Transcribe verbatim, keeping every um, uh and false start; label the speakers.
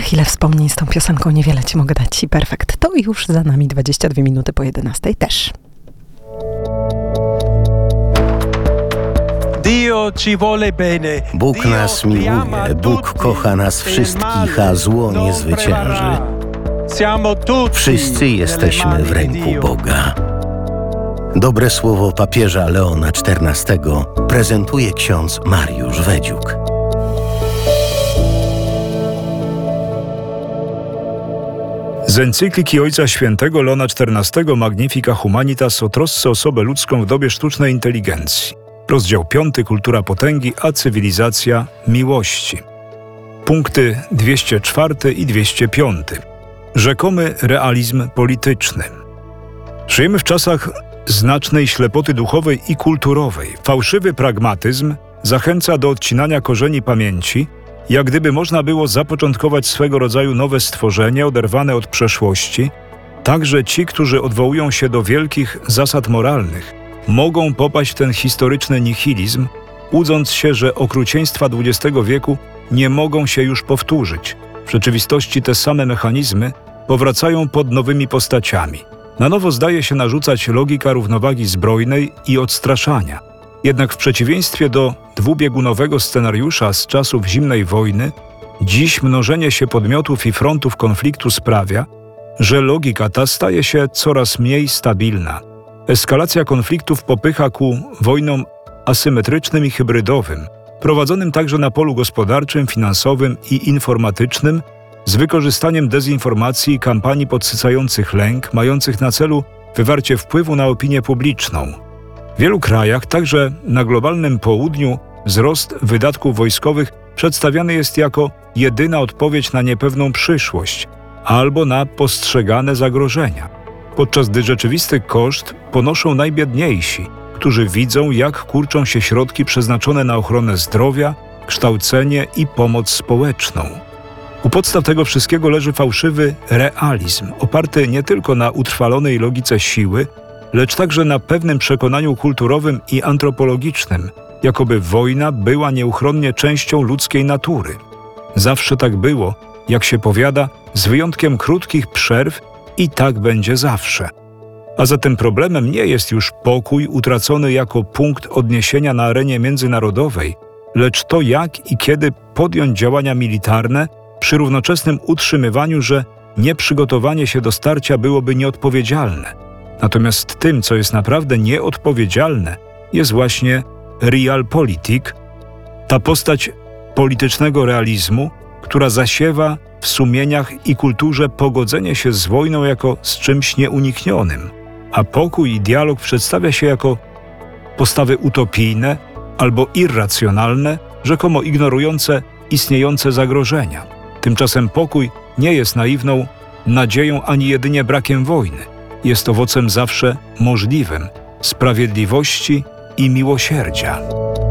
Speaker 1: Ach, ile wspomnień z tą piosenką, niewiele ci mogę dać. I perfekt. To już za nami dwadzieścia dwie minuty po jedenastej też.
Speaker 2: Bóg nas miłuje, Bóg kocha nas wszystkich, a zło nie zwycięży. Wszyscy jesteśmy w ręku Boga. Dobre słowo papieża Leona czternastego prezentuje ksiądz Mariusz Wedziuk.
Speaker 3: Z encykliki Ojca Świętego Leona czternastego Magnifica Humanitas o trosce o osobę ludzką w dobie sztucznej inteligencji. Rozdział piąty. Kultura potęgi, a cywilizacja miłości. Punkty dwieście cztery i dwieście pięć. Rzekomy realizm polityczny. Żyjemy w czasach znacznej ślepoty duchowej i kulturowej. Fałszywy pragmatyzm zachęca do odcinania korzeni pamięci, jak gdyby można było zapoczątkować swego rodzaju nowe stworzenie oderwane od przeszłości. Także ci, którzy odwołują się do wielkich zasad moralnych, mogą popaść w ten historyczny nihilizm, łudząc się, że okrucieństwa dwudziestego wieku nie mogą się już powtórzyć. W rzeczywistości te same mechanizmy powracają pod nowymi postaciami. Na nowo zdaje się narzucać logika równowagi zbrojnej i odstraszania. Jednak w przeciwieństwie do dwubiegunowego scenariusza z czasów zimnej wojny, dziś mnożenie się podmiotów i frontów konfliktu sprawia, że logika ta staje się coraz mniej stabilna. Eskalacja konfliktów popycha ku wojnom asymetrycznym i hybrydowym, prowadzonym także na polu gospodarczym, finansowym i informatycznym, z wykorzystaniem dezinformacji i kampanii podsycających lęk, mających na celu wywarcie wpływu na opinię publiczną. W wielu krajach, także na globalnym południu, wzrost wydatków wojskowych przedstawiany jest jako jedyna odpowiedź na niepewną przyszłość albo na postrzegane zagrożenia, podczas gdy rzeczywisty koszt ponoszą najbiedniejsi, którzy widzą, jak kurczą się środki przeznaczone na ochronę zdrowia, kształcenie i pomoc społeczną. U podstaw tego wszystkiego leży fałszywy realizm, oparty nie tylko na utrwalonej logice siły, lecz także na pewnym przekonaniu kulturowym i antropologicznym, jakoby wojna była nieuchronnie częścią ludzkiej natury. Zawsze tak było, jak się powiada, z wyjątkiem krótkich przerw i tak będzie zawsze. A zatem problemem nie jest już pokój utracony jako punkt odniesienia na arenie międzynarodowej, lecz to, jak i kiedy podjąć działania militarne przy równoczesnym utrzymywaniu, że nieprzygotowanie się do starcia byłoby nieodpowiedzialne. Natomiast tym, co jest naprawdę nieodpowiedzialne, jest właśnie realpolitik, ta postać politycznego realizmu, która zasiewa w sumieniach i kulturze pogodzenie się z wojną jako z czymś nieuniknionym, a pokój i dialog przedstawia się jako postawy utopijne albo irracjonalne, rzekomo ignorujące istniejące zagrożenia. Tymczasem pokój nie jest naiwną nadzieją ani jedynie brakiem wojny. Jest owocem zawsze możliwym, sprawiedliwości i miłosierdzia.